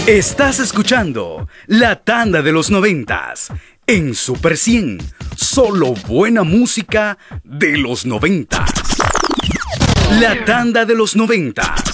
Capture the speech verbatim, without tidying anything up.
Estás escuchando La Tanda de los Noventas en Super cien. Solo buena música de los noventas. La Tanda de los Noventas.